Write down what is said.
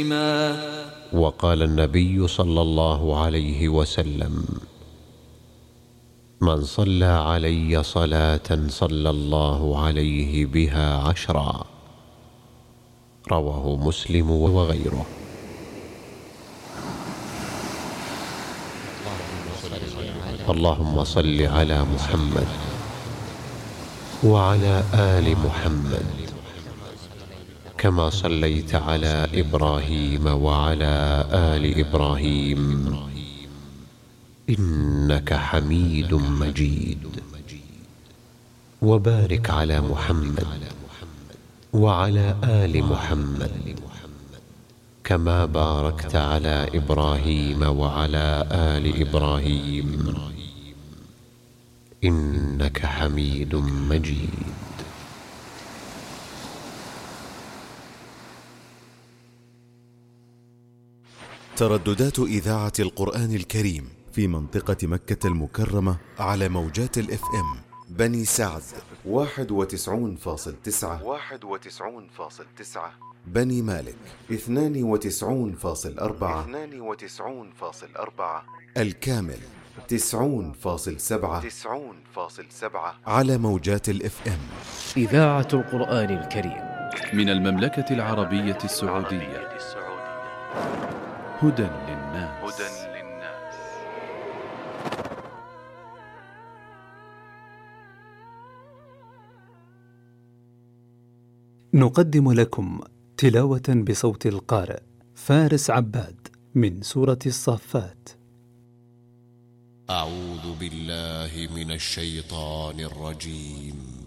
وقال النبي صلى الله عليه وسلم: من صلى علي صلاة صلى الله عليه بها 10. رواه مسلم وغيره. اللهم صل على محمد وعلى آل محمد كما صليت على إبراهيم وعلى آل إبراهيم إنك حميد مجيد. وبارك على محمد وعلى آل محمد كما باركت على إبراهيم وعلى آل إبراهيم إنك حميد مجيد. ترددات إذاعة القرآن الكريم في منطقة مكة المكرمة على موجات الإف إم: بني سعد 91.9، بني مالك 92.4، الكامل 90.7 على موجات الإف إم. إذاعة القرآن الكريم من المملكة العربية السعودية. هدى للناس. نقدم لكم تلاوة بصوت القارئ فارس عباد من سورة الصافات. أعوذ بالله من الشيطان الرجيم.